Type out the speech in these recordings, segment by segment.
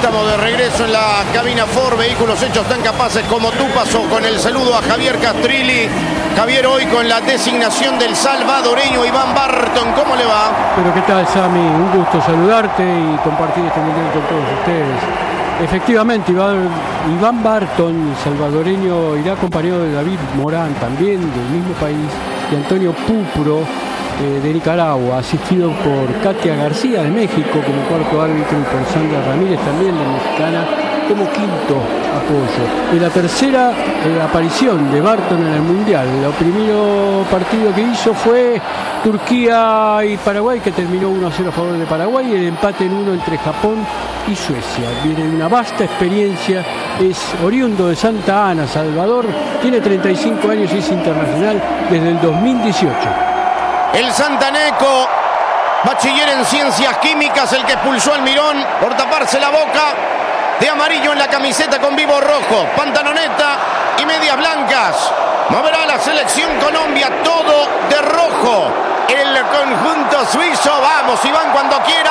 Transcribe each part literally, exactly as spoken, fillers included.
estamos de regreso en la cabina Ford, vehículos hechos tan capaces como tú. Pasó con el saludo a Javier Castrilli. Javier, hoy con la designación del salvadoreño Iván Barton, ¿cómo le va? Pero qué tal, Sammy, un gusto saludarte y compartir este mundial con todos ustedes. Efectivamente, Iván, Iván Barton, el salvadoreño, irá acompañado de David Morán, también del mismo país, y Antonio Pupro, eh, de Nicaragua, asistido por Katia García de México como cuarto árbitro y por Sandra Ramírez, también de Mexicana, como quinto apoyo. En la tercera eh, aparición de Barton en el Mundial, el primer partido que hizo fue Turquía y Paraguay, que terminó uno a cero a favor de Paraguay, y el empate en uno entre Japón y Suecia. Viene una vasta experiencia, es oriundo de Santa Ana, Salvador, tiene treinta y cinco años y es internacional desde el dos mil dieciocho. El santaneco, bachiller en ciencias químicas, el que expulsó al Mirón por taparse la boca, de amarillo en la camiseta con vivo rojo, pantaloneta y medias blancas. Moverá la selección Colombia, todo de rojo. El conjunto suizo, vamos Iván, cuando quiera,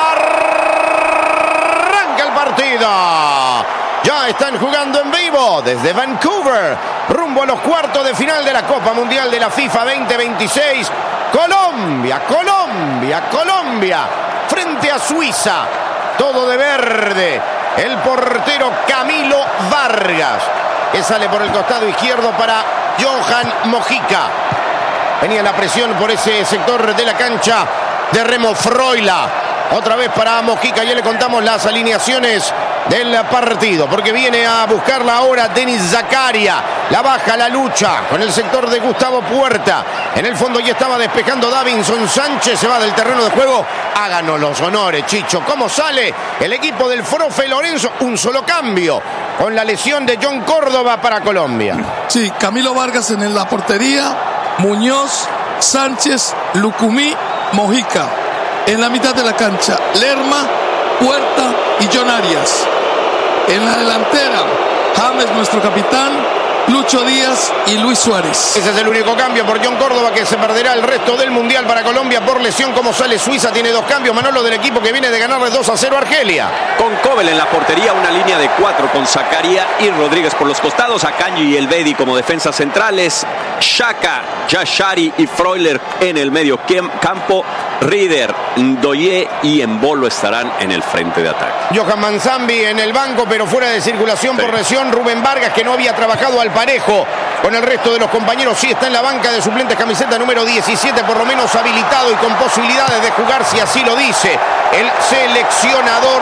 arranca el partido. Ya están jugando en vivo desde Vancouver, rumbo a los cuartos de final de la Copa Mundial de la FIFA veinte veintiséis. Colombia, Colombia, Colombia, frente a Suiza, todo de verde. El portero Camilo Vargas, que sale por el costado izquierdo para Johan Mojica. Venía la presión por ese sector de la cancha de Remo Freuler. Otra vez para Mojica, ya le contamos las alineaciones del partido, porque viene a buscarla ahora Denis Zakaria. La baja, la lucha con el sector de Gustavo Puerta. En el fondo ya estaba despejando Davinson Sánchez, se va del terreno de juego. Háganos los honores, Chicho. ¿Cómo sale el equipo del profe Lorenzo? Un solo cambio con la lesión de John Córdoba para Colombia. Sí, Camilo Vargas en la portería, Muñoz, Sánchez, Lucumí, Mojica. En la mitad de la cancha, Lerma, Puerta y John Arias. En la delantera, James, nuestro capitán, Lucho Díaz y Luis Suárez. Ese es el único cambio por John Córdoba, que se perderá el resto del Mundial para Colombia por lesión. Como sale Suiza, tiene dos cambios, Manolo, del equipo que viene de ganarle dos a cero a Argelia. Con Kobel en la portería, una línea de cuatro con Zakaria y Rodríguez por los costados, Akanji y Elvedi como defensas centrales, Xhaka, Yashari y Freuler en el medio campo, Rieder, Ndoye y Embolo estarán en el frente de ataque. Johan Manzambi en el banco, pero fuera de circulación sí. por lesión. Rubén Vargas, que no había trabajado al parejo con el resto de los compañeros, sí está en la banca de suplentes, camiseta número diecisiete, por lo menos habilitado y con posibilidades de jugar, si así lo dice el seleccionador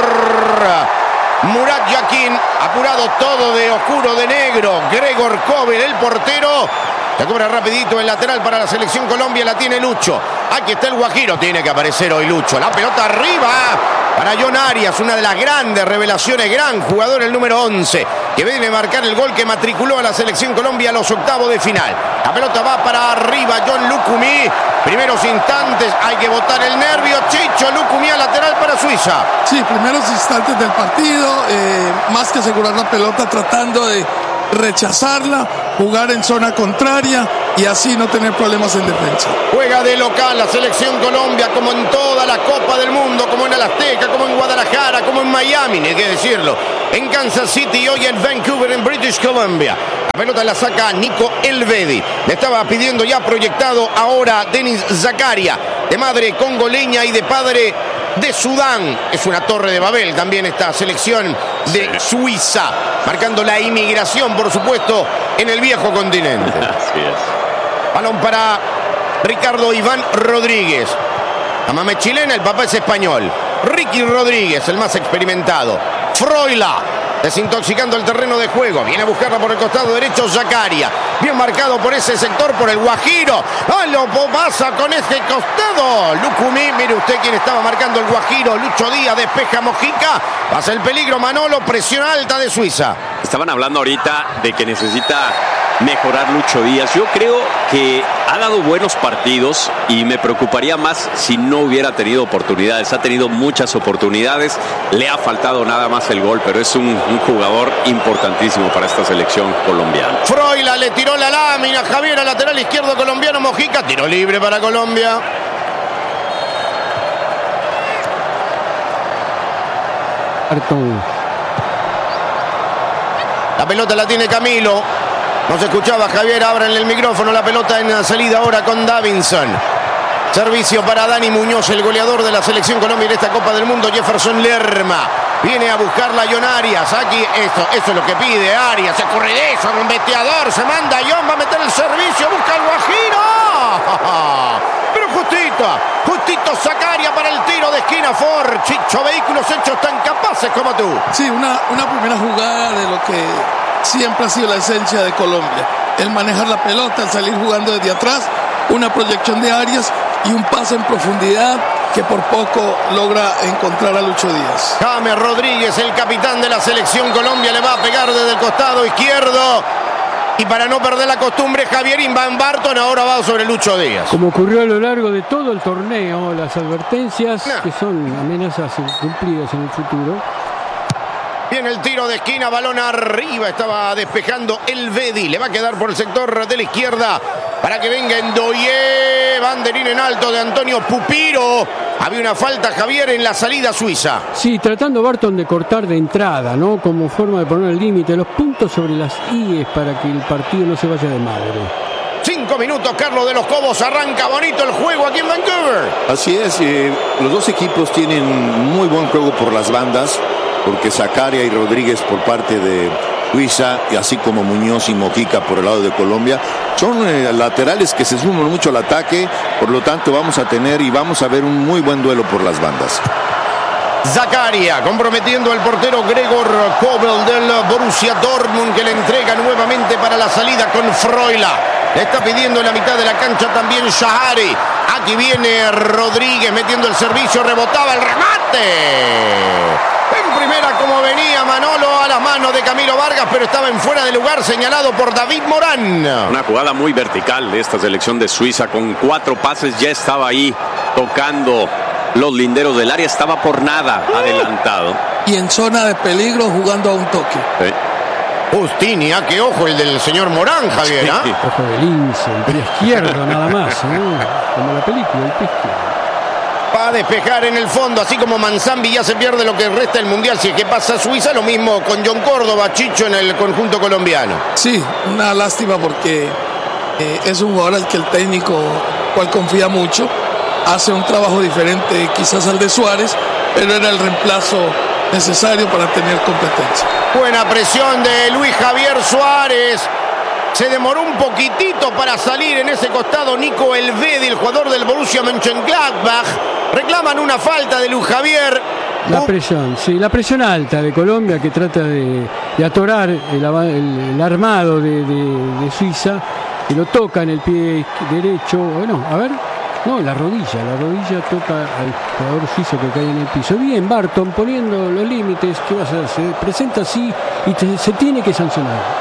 Murat Yakin. Apurado todo de oscuro, de negro, Gregor Kobel, el portero. La cobra rapidito el lateral para la selección Colombia, la tiene Lucho. Aquí está el Guajiro, tiene que aparecer hoy Lucho. La pelota arriba para John Arias, una de las grandes revelaciones, gran jugador, el número once, que viene a marcar el gol que matriculó a la selección Colombia a los octavos de final. La pelota va para arriba, John Lucumí. Primeros instantes, hay que botar el nervio. Chicho, Lucumí a lateral para Suiza. Sí, primeros instantes del partido, eh, más que asegurar la pelota, tratando de rechazarla, jugar en zona contraria y así no tener problemas en defensa. Juega de local la selección Colombia, como en toda la Copa del Mundo, como en el Azteca, como en Guadalajara, como en Miami, hay que decirlo, en Kansas City, hoy en Vancouver, en British Columbia. La pelota la saca Nico Elvedi. Le estaba pidiendo ya proyectado ahora Denis Zakaria, de madre congoleña y de padre de Sudán. Es una torre de Babel también esta selección de Suiza, marcando la inmigración, por supuesto, en el viejo continente. Así es. Balón para Ricardo Iván Rodríguez. La mamá es chilena, el papá es español. Ricky Rodríguez, el más experimentado. Freuler, desintoxicando el terreno de juego. Viene a buscarla por el costado derecho Zakaria. Bien marcado por ese sector, por el Guajiro. ¡Ah, lo pasa con ese costado! Lucumí, mire usted quién estaba marcando el Guajiro. Lucho Díaz, despeja Mojica. Pasa el peligro, Manolo, presión alta de Suiza. Estaban hablando ahorita de que necesita mejorar Lucho Díaz. Yo creo que ha dado buenos partidos y me preocuparía más si no hubiera tenido oportunidades. Ha tenido muchas oportunidades, le ha faltado nada más el gol, pero es un, un jugador importantísimo para esta selección colombiana. Freuler le tiró la lámina, Javier, al lateral izquierdo colombiano, Mojica, tiro libre para Colombia. Barton La pelota la tiene Camilo. No se escuchaba Javier, abran el micrófono. La pelota en la salida ahora con Davinson. Servicio para Dani Muñoz, el goleador de la selección Colombia en esta Copa del Mundo. Jefferson Lerma. Viene a buscarla John Arias. Aquí, esto, eso es lo que pide Arias. Se corre de eso, un veteador. Se manda John, va a meter el servicio. Busca el Guajiro. Pero justito, justito Zakaria para el tiro de esquina. For Chicho, vehículos hechos tan capaces como tú. Sí, una, una primera jugada de lo que siempre ha sido la esencia de Colombia. El manejar la pelota, el salir jugando desde atrás. Una proyección de Arias y un pase en profundidad que por poco logra encontrar a Lucho Díaz. James Rodríguez, el capitán de la selección Colombia, le va a pegar desde el costado izquierdo. Y para no perder la costumbre, Javier Van Barton ahora va sobre Lucho Díaz. Como ocurrió a lo largo de todo el torneo, las advertencias nah. que son amenazas cumplidas en el futuro. Viene el tiro de esquina, balón arriba, estaba despejando el Bedi. Le va a quedar por el sector de la izquierda para que venga Ndoye. Banderín en alto de Antonio Pupiro. Había una falta, Javier, en la salida suiza. Sí, tratando Barton de cortar de entrada, ¿no? Como forma de poner el límite, los puntos sobre las íes para que el partido no se vaya de madre. Cinco minutos, Carlos de los Cobos. Arranca bonito el juego aquí en Vancouver. Así es, eh, los dos equipos tienen muy buen juego por las bandas, porque Zakaria y Rodríguez por parte de Suiza, y así como Muñoz y Mojica por el lado de Colombia, son eh, laterales que se suman mucho al ataque. Por lo tanto vamos a tener y vamos a ver un muy buen duelo por las bandas. Zakaria comprometiendo al portero Gregor Kobel del Borussia Dortmund, que le entrega nuevamente para la salida con Freuler. Le está pidiendo en la mitad de la cancha también Shahari. Aquí viene Rodríguez metiendo el servicio, rebotaba el remate. En primera como venía Manolo a las manos de Camilo Vargas, pero estaba en fuera de lugar, señalado por David Morán. Una jugada muy vertical de esta selección de Suiza, con cuatro pases ya estaba ahí tocando los linderos del área, estaba por nada adelantado. Y en zona de peligro jugando a un toque. Sí. Justinia, qué ojo el del señor Morán, Javier. ¿eh? Sí. Ojo de lince, el pie izquierdo nada más, ¿eh? Como la película, el pie izquierdo. Va a despejar en el fondo, así como Manzambi ya se pierde lo que resta del Mundial. Si es que pasa a Suiza, lo mismo con John Córdoba, Chicho en el conjunto colombiano. Sí, una lástima porque eh, es un jugador al que el técnico, cual confía mucho, hace un trabajo diferente quizás al de Suárez, pero era el reemplazo necesario para tener competencia. Buena presión de Luis Javier Suárez. Se demoró un poquitito para salir en ese costado Nico Elvedi, el jugador del Borussia Mönchengladbach. Reclaman una falta de Luis Javier. La presión, sí, la presión alta de Colombia, que trata de, de atorar el, el, el armado de, de, de Suiza, que lo toca en el pie derecho. Bueno, a ver, no, la rodilla, la rodilla toca al jugador suizo que cae en el piso. Bien, Barton poniendo los límites. ¿Qué va a hacer? Se presenta así y te, se tiene que sancionar.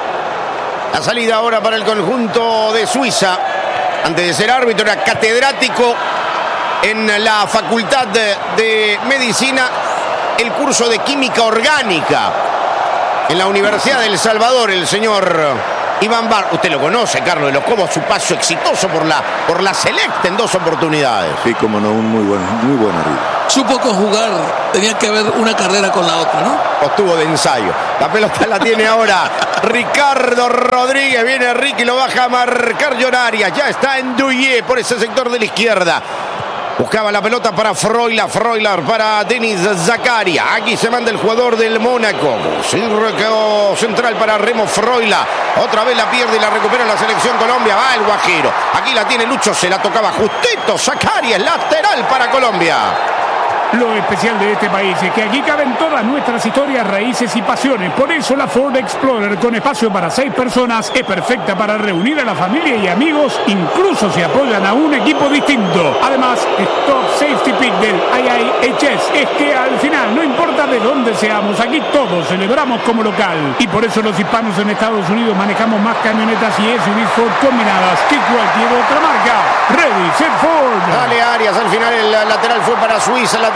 La salida ahora para el conjunto de Suiza. Antes de ser árbitro era catedrático en la Facultad de, de Medicina, el curso de Química Orgánica en la Universidad de El Salvador, el señor Iván Bar. Usted lo conoce, Carlos de los Cobos, su paso exitoso por la, por la Selecta en dos oportunidades. Sí, como no, un muy buen, muy buen arriba. Supo conjugar, tenía que ver una carrera con la otra, ¿no? Obtuvo de ensayo. La pelota la tiene ahora Ricardo Rodríguez. Viene Ricky, lo baja a marcar John Arias. Ya está en Ndoye por ese sector de la izquierda. Buscaba la pelota para Freuler, Freuler para Denis Zakaria. Aquí se manda el jugador del Mónaco. Circo central para Remo Freuler. Otra vez la pierde y la recupera la selección Colombia. Va el Guajiro. Aquí la tiene Lucho, se la tocaba justito. Zakaria, lateral para Colombia. Lo especial de este país es que aquí caben todas nuestras historias, raíces y pasiones. Por eso la Ford Explorer, con espacio para seis personas, es perfecta para reunir a la familia y amigos, incluso si apoyan a un equipo distinto. Además, Stop Safety Pick del I I H S es que al final, no importa de dónde seamos, aquí todos celebramos como local. Y por eso los hispanos en Estados Unidos manejamos más camionetas y S U Vs Ford combinadas que cualquier otra marca. Ready, set Ford. Dale Arias, al final el lateral fue para Suiza, la tiene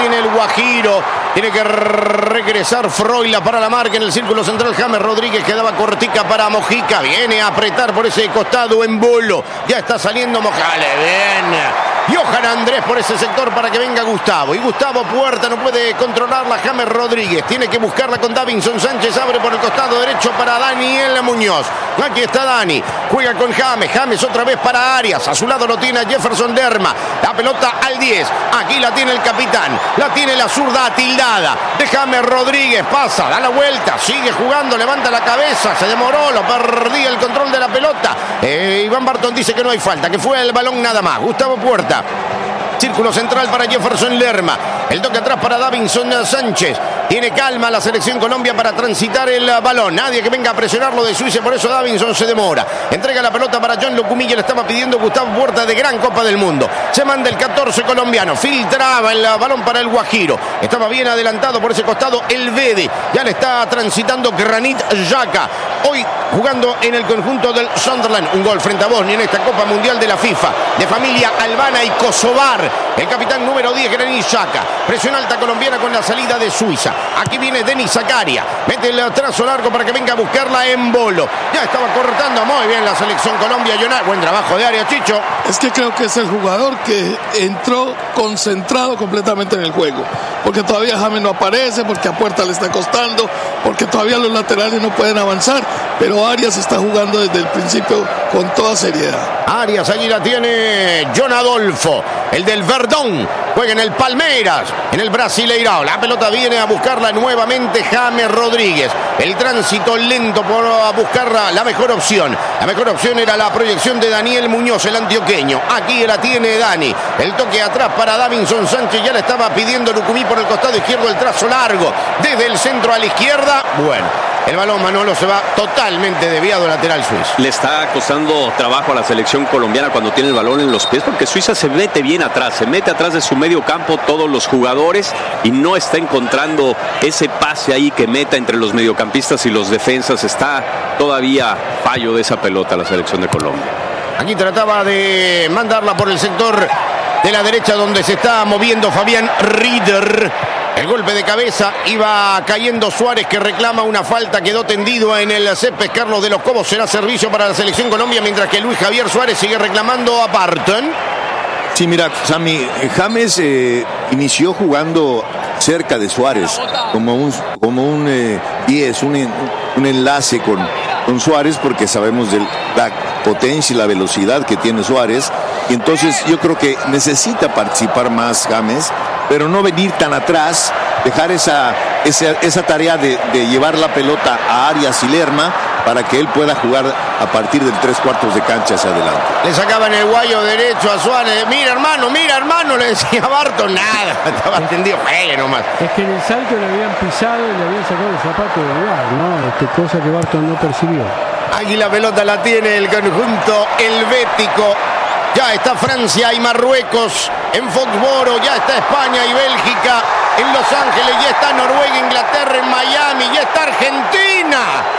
tiene el Guajiro. Tiene que regresar Froila para la marca en el círculo central. James Rodríguez quedaba cortica para Mojica. Viene a apretar por ese costado en Bolo. Ya está saliendo Mojale. Bien. Johan Andrés por ese sector para que venga Gustavo. Y Gustavo Puerta no puede controlarla. James Rodríguez tiene que buscarla con Davinson Sánchez. Abre por el costado derecho para Daniel Muñoz. Aquí está Dani. Juega con James. James otra vez para Arias. A su lado lo tiene Jefferson Lerma. La pelota al diez. Aquí la tiene el capitán. La tiene la zurda atildada de James Rodríguez. Pasa, da la vuelta. Sigue jugando. Levanta la cabeza. Se demoró. Lo perdía el control de la pelota. Eh, Iván Barton dice que no hay falta. Que fue el balón nada más. Gustavo Puerta. Círculo central para Jefferson Lerma. El toque atrás para Davinson Sánchez. Tiene calma la selección Colombia para transitar el balón. Nadie que venga a presionarlo de Suiza. Por eso Davinson se demora. Entrega la pelota para John Lucumí. Le estaba pidiendo Gustavo Puerta de gran Copa del Mundo. Se manda el catorce colombiano. Filtraba el balón para el Guajiro. Estaba bien adelantado por ese costado el Vede. Ya le está transitando Granit Xhaka. Hoy jugando en el conjunto del Sunderland. Un gol frente a Bosnia en esta Copa Mundial de la FIFA. De familia albana y kosovar. El capitán número diez, Granit Xhaka. Presión alta colombiana con la salida de Suiza. Aquí viene Denis Zakaria. Mete el trazo largo para que venga a buscarla en Bolo. Ya estaba cortando muy bien la selección Colombia. Buen trabajo de área, Chicho. Es que creo que es el jugador que entró concentrado completamente en el juego. Porque todavía James no aparece, porque a Puerta le está costando, porque todavía los laterales no pueden avanzar. Pero Arias está jugando desde el principio con toda seriedad. Arias, allí la tiene John Adolfo, el del Verdón. Juega en el Palmeiras, en el Brasileirao. La pelota viene a buscarla nuevamente James Rodríguez. El tránsito lento por buscarla, la mejor opción. La mejor opción era la proyección de Daniel Muñoz, el antioqueño. Aquí la tiene Dani. El toque atrás para Davinson Sánchez. Ya le estaba pidiendo Lucumí por el costado izquierdo, el trazo largo. Desde el centro a la izquierda. Bueno. El balón, Manolo, se va totalmente desviado lateral suizo. Le está costando trabajo a la selección colombiana cuando tiene el balón en los pies, porque Suiza se mete bien atrás, se mete atrás de su medio campo todos los jugadores y no está encontrando ese pase ahí que meta entre los mediocampistas y los defensas. Está todavía fallo de esa pelota la selección de Colombia. Aquí trataba de mandarla por el sector de la derecha donde se está moviendo Fabián Rieder. El golpe de cabeza, iba cayendo Suárez que reclama una falta, quedó tendido en el césped. Carlos de los Cobos será servicio para la selección Colombia, mientras que Luis Javier Suárez sigue reclamando a Barton. Sí, mira, Sammy, James eh, inició jugando cerca de Suárez, como un como un eh, diez, un, un enlace con, con Suárez, porque sabemos de la potencia y la velocidad que tiene Suárez. Y entonces yo creo que necesita participar más James, pero no venir tan atrás, dejar esa, esa, esa tarea de, de llevar la pelota a Arias y Lerma para que él pueda jugar a partir del tres cuartos de cancha hacia adelante. Le sacaban el guayo derecho a Suárez. Mira, hermano, mira, hermano, le decía Barton. Nada, estaba entendido, juegue nomás. Es que en el salto le habían pisado y le habían sacado el zapato del lugar, ¿no? Este, cosa que Barton no percibió. Aquí la pelota la tiene el conjunto helvético. Ya está Francia y Marruecos en Foxboro, ya está España y Bélgica en Los Ángeles, ya está Noruega, Inglaterra en Miami, ya está Argentina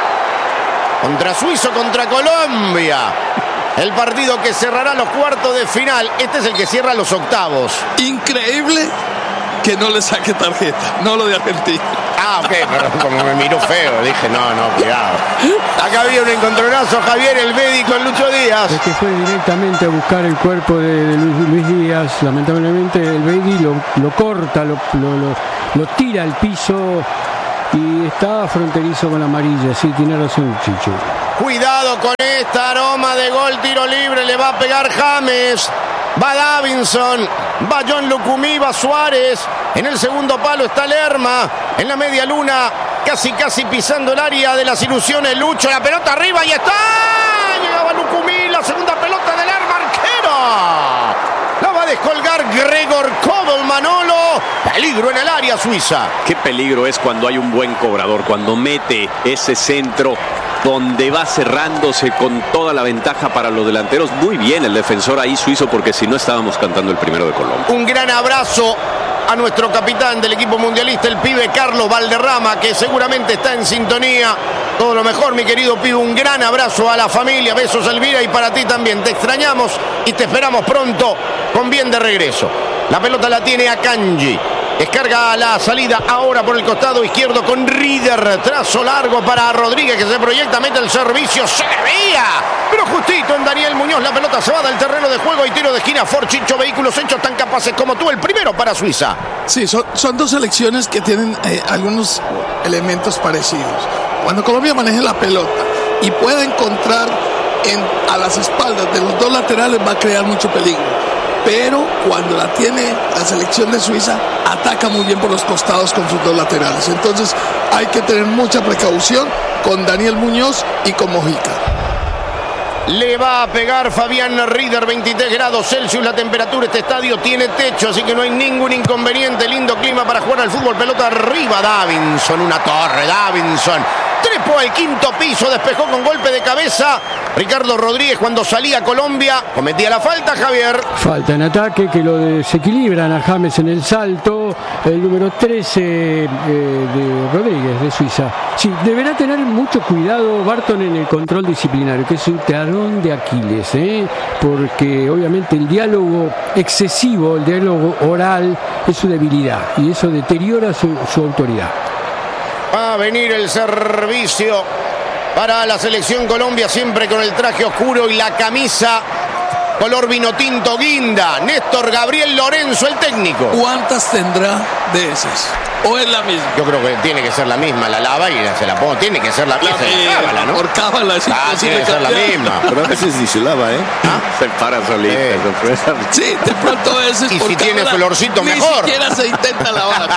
contra Suizo, contra Colombia. El partido que cerrará los cuartos de final. Este es el que cierra los octavos. Increíble que no le saque tarjeta, no lo de Argentina. Ah, ok, pero como me miró feo, dije, no, no, cuidado. Acá había un encontronazo, Javier, el médico, en Lucho Díaz. Es que fue directamente a buscar el cuerpo de, de Luis, Luis Díaz. Lamentablemente el Beidi lo, lo corta, lo, lo, lo, lo tira al piso y está fronterizo con la amarilla. Sí, tiene razón, Chicho. Cuidado con esta aroma de gol, tiro libre, le va a pegar James. Va Davinson, va John Lucumí, va Suárez. En el segundo palo está Lerma. En la media luna, casi casi pisando el área de las ilusiones. Lucho, la pelota arriba y está. Llegaba Lucumí, la segunda pelota de Lerma, arquero. La va a descolgar Gregor Kobel, Manolo. Peligro en el área suiza. Qué peligro es cuando hay un buen cobrador, cuando mete ese centro donde va cerrándose con toda la ventaja para los delanteros. Muy bien el defensor ahí suizo, porque si no estábamos cantando el primero de Colombia. Un gran abrazo a nuestro capitán del equipo mundialista, el pibe Carlos Valderrama, que seguramente está en sintonía. Todo lo mejor, mi querido pibe. Un gran abrazo a la familia. Besos, Elvira, y para ti también. Te extrañamos y te esperamos pronto con bien de regreso. La pelota la tiene Akanji. Descarga la salida ahora por el costado izquierdo con Rieder. Trazo largo para Rodríguez, que se proyecta, mete el servicio. ¡Se veía! Pero justito en Daniel Muñoz. La pelota se va del terreno de juego y tiro de esquina. Ford Chicho, vehículos hechos tan capaces como tú. El primero para Suiza. Sí, son, son dos selecciones que tienen eh, algunos elementos parecidos. Cuando Colombia maneja la pelota y pueda encontrar en, a las espaldas de los dos laterales, va a crear mucho peligro. Pero cuando la tiene la selección de Suiza, ataca muy bien por los costados con sus dos laterales. Entonces hay que tener mucha precaución con Daniel Muñoz y con Mojica. Le va a pegar Fabián Rieder, veintitrés grados Celsius la temperatura. Este estadio tiene techo, así que no hay ningún inconveniente. Lindo clima para jugar al fútbol. Pelota arriba, Davinson, una torre, Davinson. Trepó al quinto piso, despejó con golpe de cabeza. Ricardo Rodríguez, cuando salía Colombia, cometía la falta, Javier. Falta en ataque que lo desequilibran a James en el salto. El número trece eh, de Rodríguez, de Suiza. Sí, deberá tener mucho cuidado Barton en el control disciplinario, que es un talón de Aquiles, ¿eh? Porque obviamente el diálogo excesivo, el diálogo oral, es su debilidad y eso deteriora su, su autoridad. Va a venir el servicio para la selección Colombia, siempre con el traje oscuro y la camisa color vino tinto guinda. Néstor Gabriel Lorenzo, el técnico. ¿Cuántas tendrá de esas? ¿O es la misma? Yo creo que tiene que ser la misma, la lava y se la pongo. Tiene que ser la misma. Cábala, ¿no? Por cábala, sí. Ah, tiene que ser la misma. Pero a veces ni se lava, ¿eh? ¿Ah? Se para solita. Eh. Sí, de pronto a veces. Y por si tiene cábala, colorcito, ni mejor. Ni siquiera se intenta lavar.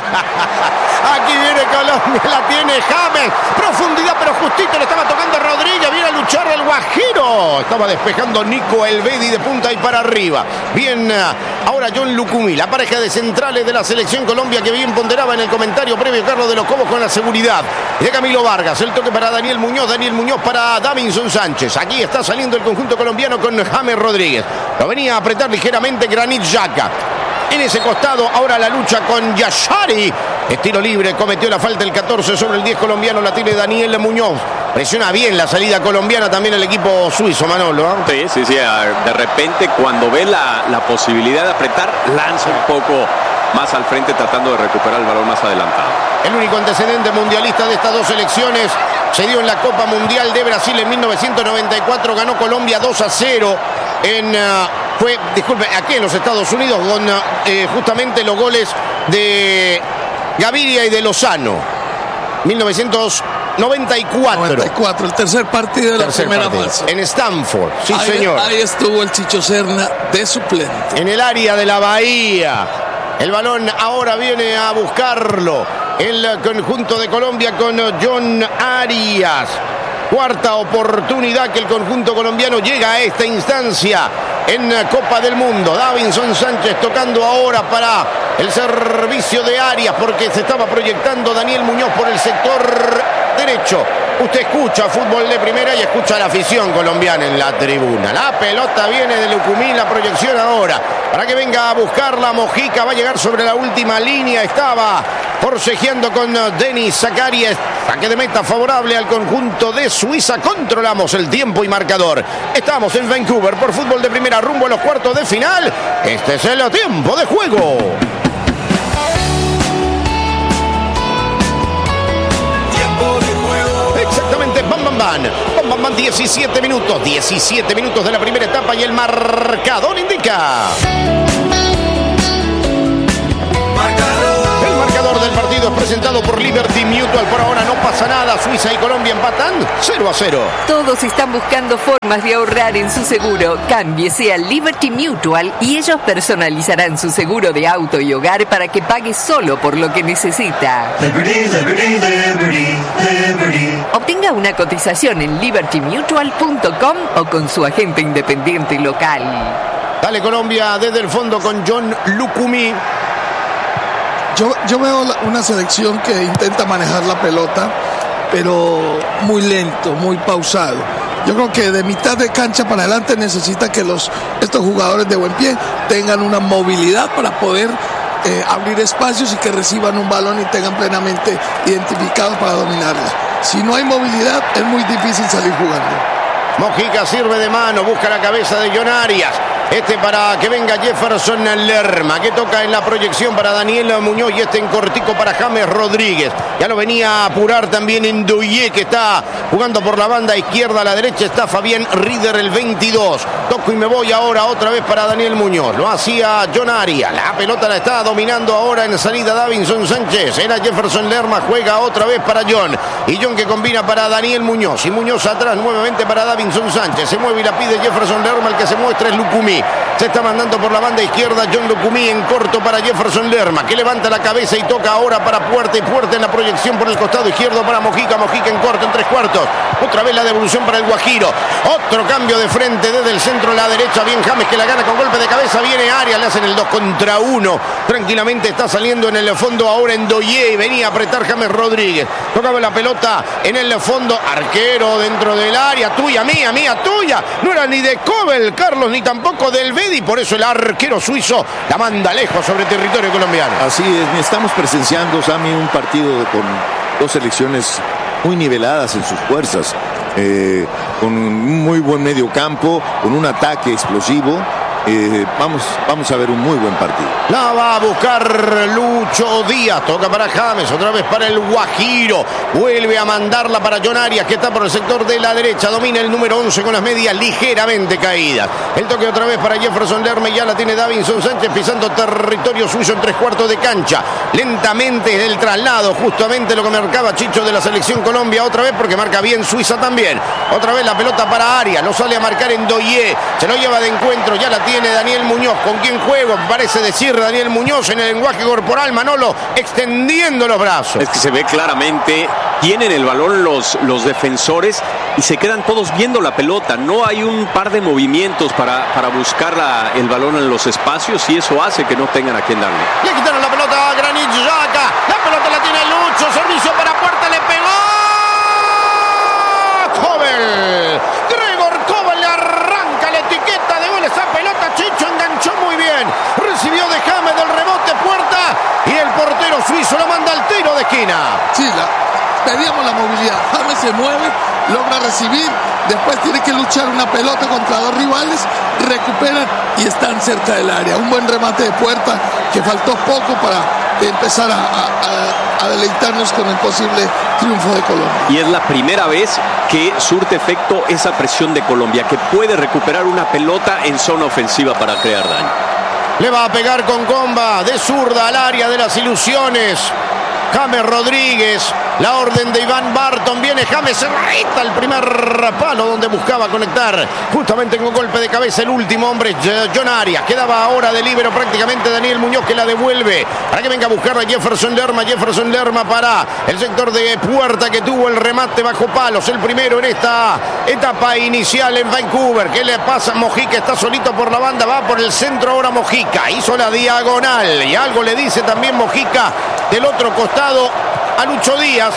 Aquí viene Colombia, la tiene James. Profundidad, pero justito le estaba tocando a Rodríguez. Viene a luchar el Guajiro. Estaba despejando Nico Elvedi de punta y para arriba. Bien, ahora John Lucumí, la pareja de centrales de la selección Colombia, que bien ponderaba en el comentario previo Carlos de los Cobos con la seguridad de Camilo Vargas. El toque para Daniel Muñoz, Daniel Muñoz para Davinson Sánchez. Aquí está saliendo el conjunto colombiano con James Rodríguez. Lo venía a apretar ligeramente Granit Xhaka. En ese costado, ahora la lucha con Yashari. Estilo libre, cometió la falta el catorce sobre el diez colombiano, la tiene Daniel Muñoz. Presiona bien la salida colombiana también el equipo suizo, Manolo, ¿eh? Sí, sí, sí. De repente, cuando ve la, la posibilidad de apretar, lanza un poco más al frente, tratando de recuperar el balón más adelantado. El único antecedente mundialista de estas dos selecciones se dio en la Copa Mundial de Brasil en mil novecientos noventa y cuatro. Ganó Colombia dos a cero. En, uh, fue, disculpe, aquí en los Estados Unidos, con uh, eh, justamente los goles de Gaviria y de Lozano. mil novecientos noventa y cuatro. noventa y cuatro, el tercer partido de tercer la primera partido. fase. En Stanford, sí, ahí, señor. Ahí estuvo el Chicho Serna de suplente. En el área de la Bahía. El balón ahora viene a buscarlo el conjunto de Colombia con John Arias. Cuarta oportunidad que el conjunto colombiano llega a esta instancia en Copa del Mundo. Davinson Sánchez tocando ahora para el servicio de Arias, porque se estaba proyectando Daniel Muñoz por el sector derecho. Usted escucha fútbol de primera y escucha a la afición colombiana en la tribuna. La pelota viene de Lucumí, la proyección ahora para que venga a buscarla. Mojica va a llegar sobre la última línea. Estaba forcejeando con Denis Zakaria. Saque de meta favorable al conjunto de Suiza. Controlamos el tiempo y marcador. Estamos en Vancouver por fútbol de primera rumbo a los cuartos de final. Este es el tiempo de juego. Exactamente, bam, bam, bam. Bam, bam, bam, diecisiete minutos. diecisiete minutos de la primera etapa y el marcador indica. El marcador del partido es presentado por Liberty Mutual. Por ahora no pasa nada. Suiza y Colombia empatan cero a cero. Todos están buscando formas de ahorrar en su seguro. Cámbiese a Liberty Mutual y ellos personalizarán su seguro de auto y hogar para que pague solo por lo que necesita. Liberty, Liberty, Liberty, Liberty. Obtenga una cotización en liberty mutual punto com o con su agente independiente local. Dale Colombia desde el fondo con John Lucumí. Yo, yo veo una selección que intenta manejar la pelota, pero muy lento, muy pausado. Yo creo que de mitad de cancha para adelante necesita que los, estos jugadores de buen pie tengan una movilidad para poder eh, abrir espacios y que reciban un balón y tengan plenamente identificados para dominarla. Si no hay movilidad, es muy difícil salir jugando. Mojica sirve de mano, busca la cabeza de John Arias. Este para que venga Jefferson Lerma, que toca en la proyección para Daniel Muñoz y este en cortico para James Rodríguez. Ya lo venía a apurar también en Ndoye, que está jugando por la banda izquierda. A la derecha está Fabián Rieder, el veintidós. Toco y me voy ahora otra vez para Daniel Muñoz. Lo hacía John Arias. La pelota la está dominando ahora en salida Davinson Sánchez. Era Jefferson Lerma, juega otra vez para John. Y John que combina para Daniel Muñoz. Y Muñoz atrás nuevamente para Davinson Sánchez. Se mueve y la pide Jefferson Lerma. El que se muestra es Lucumí. Se está mandando por la banda izquierda John Lucumí en corto para Jefferson Lerma, que levanta la cabeza y toca ahora para Puerta. Y Puerta en la proyección por el costado izquierdo para Mojica. Mojica en corto en tres cuartos. Otra vez la devolución para el Guajiro. Otro cambio de frente desde el centro a la derecha. Bien James, que la gana con golpe de cabeza. Viene Arias, le hacen el dos contra uno. Tranquilamente está saliendo en el fondo ahora en Ndoye. Venía a apretar James Rodríguez. Tocaba la pelota en el fondo. Arquero dentro del área. Tuya, mía, mía, tuya. No era ni de Cobel, Carlos, ni tampoco del Bedi. Por eso el arquero suizo la manda lejos sobre territorio colombiano. Así es, estamos presenciando, Sammy, un partido con dos selecciones muy niveladas en sus fuerzas, eh, con un muy buen medio campo, con un ataque explosivo. Eh, vamos, vamos a ver un muy buen partido. La va a buscar Lucho Díaz. Toca para James, otra vez para el Guajiro. Vuelve a mandarla para John Arias, que está por el sector de la derecha. Domina el número once con las medias ligeramente caídas. El toque otra vez para Jefferson Lerma. Ya la tiene Davinson Sánchez pisando territorio suyo en tres cuartos de cancha. Lentamente el traslado, justamente lo que marcaba Chicho de la selección Colombia. Otra vez porque marca bien Suiza también. Otra vez la pelota para Arias. Lo sale a marcar en Ndoye. Se lo lleva de encuentro. Ya la tiene Daniel Muñoz. ¿Con quién juego? Parece decir Daniel Muñoz en el lenguaje corporal. Manolo extendiendo los brazos. Es que se ve claramente, tienen el balón los, los defensores y se quedan todos viendo la pelota. No hay un par de movimientos para, para buscar la, el balón en los espacios y eso hace que no tengan a quién darle. Le quitaron la pelota a Granit Xhaka. La pelota la tiene Lucho. Servicio para Puerta. Le pegó Cobel. Gregor Cobel le arranca la etiqueta de gol. Esa pelota Chicho enganchó muy bien. Recibió de James del rebote Puerta. Y el portero suizo lo manda al tiro de esquina. Sí, la, pedíamos la movilidad. James se mueve, logra recibir. Después tiene que luchar una pelota contra dos rivales. Recuperan y están cerca del área. Un buen remate de Puerta que faltó poco para empezar a, a, a deleitarnos con el posible triunfo de Colombia. Y es la primera vez que surte efecto esa presión de Colombia, que puede recuperar una pelota en zona ofensiva para crear daño. Le va a pegar con comba de zurda al área de las ilusiones James Rodríguez. La orden de Iván Barton. Viene James, cerradita el primer palo donde buscaba conectar. Justamente con golpe de cabeza el último hombre, John Arias. Quedaba ahora de líbero prácticamente Daniel Muñoz, que la devuelve para que venga a buscar a Jefferson Lerma. Jefferson Lerma para el sector de Puerta, que tuvo el remate bajo palos. El primero en esta etapa inicial en Vancouver. ¿Qué le pasa? Mojica está solito por la banda. Va por el centro ahora Mojica. Hizo la diagonal. Y algo le dice también Mojica del otro costado a Lucho Díaz.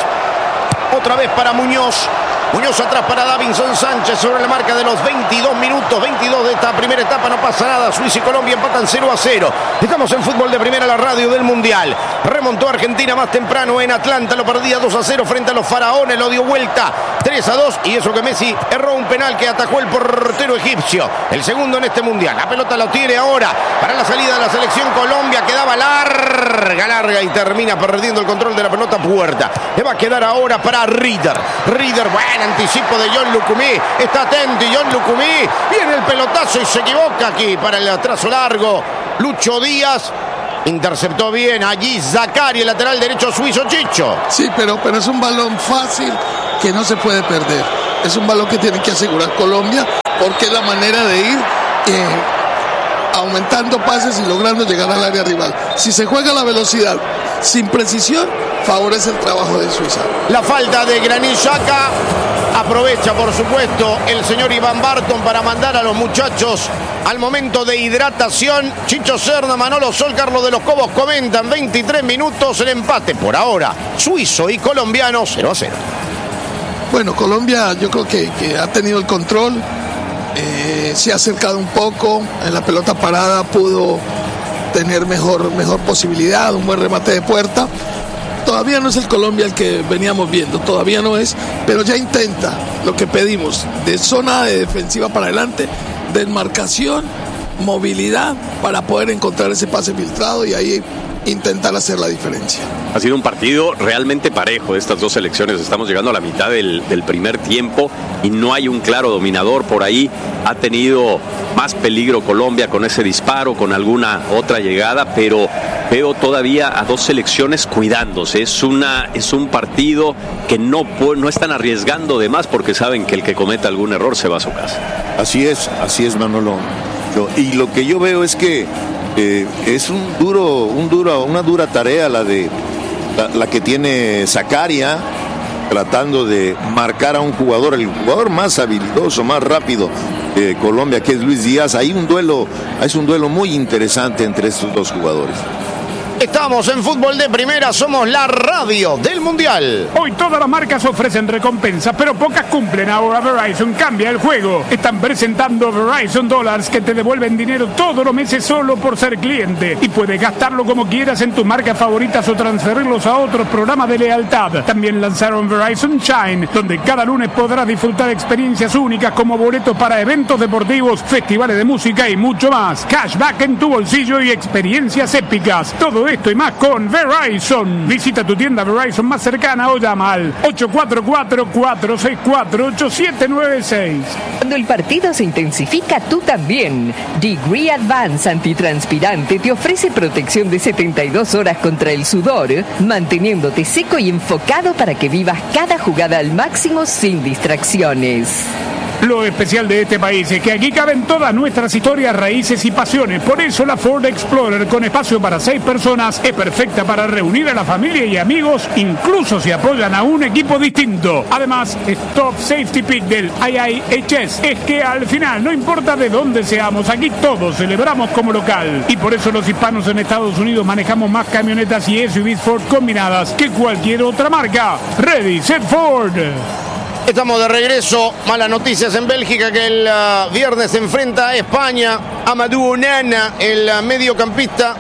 Otra vez para Muñoz. Muñoz atrás para Davinson Sánchez sobre la marca de los veintidós minutos. veintidós de esta primera etapa. No pasa nada. Suiza y Colombia empatan cero a cero. Estamos en Fútbol de Primera, la radio del Mundial. Remontó Argentina más temprano en Atlanta. Lo perdía dos a cero frente a los faraones. Lo dio vuelta tres a dos. Y eso que Messi erró un penal que atajó el portero egipcio. El segundo en este Mundial. La pelota lo tiene ahora para la salida de la selección Colombia. Quedaba larga, larga y termina perdiendo el control de la pelota Puerta. Le va a quedar ahora para Rieder. Rieder, bueno. Anticipo de John Lucumí. Está atento y John Lucumí. Viene el pelotazo y se equivoca aquí para el trazo largo. Lucho Díaz interceptó bien. Allí Zacari, el lateral derecho suizo, Chicho. Sí, pero, pero es un balón fácil que no se puede perder. Es un balón que tiene que asegurar Colombia porque es la manera de ir eh, aumentando pases y logrando llegar al área rival. Si se juega la velocidad sin precisión, favorece el trabajo de Suiza. La falta de Granit Xhaka. Aprovecha, por supuesto, el señor Iván Barton para mandar a los muchachos al momento de hidratación. Chicho Serna, Manolo Sol, Carlos de los Cobos comentan. veintitrés minutos, el empate por ahora. Suizo y colombiano cero a cero. Bueno, Colombia yo creo que, que ha tenido el control. Eh, se ha acercado un poco. En la pelota parada pudo tener mejor, mejor posibilidad. Un buen remate de Puerta. Todavía no es el Colombia el que veníamos viendo, todavía no es, pero ya intenta lo que pedimos, de zona de defensiva para adelante, de enmarcación, movilidad para poder encontrar ese pase filtrado y ahí intentar hacer la diferencia. Ha sido un partido realmente parejo de estas dos selecciones. Estamos llegando a la mitad del, del primer tiempo y no hay un claro dominador por ahí. Ha tenido más peligro Colombia con ese disparo, con alguna otra llegada, pero veo todavía a dos selecciones cuidándose. Es una es un partido que no, no están arriesgando de más porque saben que el que cometa algún error se va a su casa. Así es, así es, Manolo. Y lo que yo veo es que eh, es un duro, un duro, una dura tarea la de la, la que tiene Zakaria, tratando de marcar a un jugador, el jugador más habilidoso, más rápido de Colombia, que es Luis Díaz. Hay un duelo, es un duelo muy interesante entre estos dos jugadores. Estamos en Fútbol de Primera, somos la radio del Mundial. Hoy todas las marcas ofrecen recompensas, pero pocas cumplen. Ahora Verizon cambia el juego. Están presentando Verizon Dollars que te devuelven dinero todos los meses solo por ser cliente. Y puedes gastarlo como quieras en tus marcas favoritas o transferirlos a otros programas de lealtad. También lanzaron Verizon Shine, donde cada lunes podrás disfrutar experiencias únicas como boletos para eventos deportivos, festivales de música y mucho más. Cashback en tu bolsillo y experiencias épicas. Todo esto y más con Verizon. Visita tu tienda Verizon más cercana o llama al ocho cuatro cuatro, cuatro seis cuatro, ocho siete nueve seis. Cuando el partido se intensifica, tú también. Degree Advance Antitranspirante te ofrece protección de setenta y dos horas contra el sudor, manteniéndote seco y enfocado para que vivas cada jugada al máximo sin distracciones. Lo especial de este país es que aquí caben todas nuestras historias, raíces y pasiones. Por eso la Ford Explorer, con espacio para seis personas, es perfecta para reunir a la familia y amigos, incluso si apoyan a un equipo distinto. Además, es Top Safety Pick del I I H S. Es que al final, no importa de dónde seamos, aquí todos celebramos como local. Y por eso los hispanos en Estados Unidos manejamos más camionetas y S U Vs Ford combinadas que cualquier otra marca. Ready, set Ford. Estamos de regreso. Malas noticias en Bélgica, que el uh, viernes se enfrenta a España. Amadou Onana, el uh, mediocampista,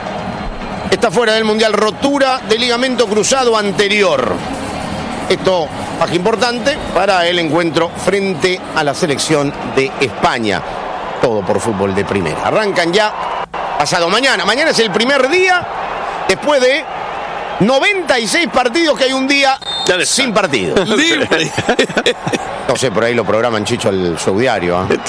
está fuera del Mundial. Rotura de ligamento cruzado anterior. Esto más importante para el encuentro frente a la selección de España. Todo por Fútbol de Primera. Arrancan ya pasado mañana. Mañana es el primer día después de noventa y seis partidos que hay un día sin partido. Libre. No sé, por ahí lo programan, Chicho, al show diario. ¿eh?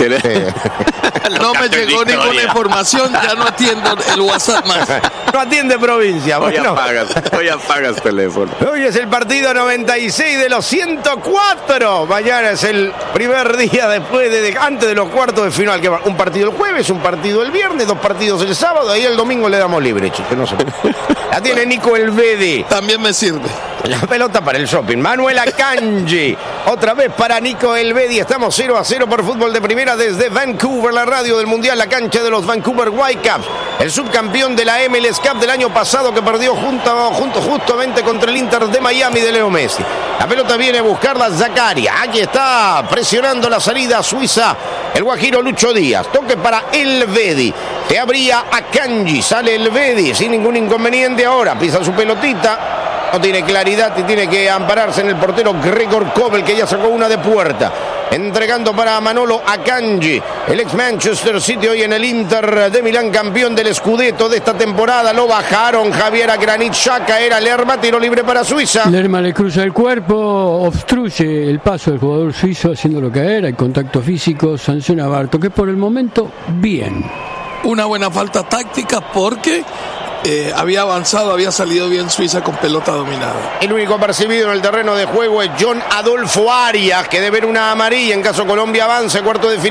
Sí. No me llegó ninguna información, ya no atiendo el WhatsApp más. No atiende provincia. Hoy Bueno. apagas, hoy apagas teléfono. Hoy es el partido noventa y seis de los ciento cuatro. Mañana es el primer día después de, de antes de los cuartos de final. Que va, un partido el jueves, un partido el viernes, dos partidos el sábado. Ahí el domingo le damos libre, Chicho. No sé. La tiene Nico Elvedi. También me sirve. La pelota para el shopping. Manuel Akanji. Otra vez para Nico Elvedi. Estamos cero a cero por Fútbol de Primera desde Vancouver, la radio del Mundial, la cancha de los Vancouver Whitecaps. El subcampeón de la M L S Cup del año pasado, que perdió junto, junto justamente contra el Inter de Miami de Leo Messi. La pelota viene a buscarla Zakaria. Aquí está presionando la salida suiza el guajiro Lucho Díaz. Toque para Elvedi. Se abría Akanji. Sale Elvedi sin ningún inconveniente ahora. Pisa su pelotita. No tiene claridad y tiene que ampararse en el portero Gregor Kobel, que ya sacó una de puerta. Entregando para Manolo Akanji, el ex Manchester City, hoy en el Inter de Milán, campeón del Scudetto de esta temporada. Lo bajaron Javier a Granit Xhaka, era Lerma, tiro libre para Suiza. Lerma le cruza el cuerpo, obstruye el paso del jugador suizo haciéndolo caer, hay contacto físico, sanciona a Barto, que por el momento bien. Una buena falta táctica porque eh, había avanzado, había salido bien Suiza con pelota dominada. El único percibido en el terreno de juego es John Adolfo Arias, que debe ver una amarilla en caso Colombia avance, cuarto de final.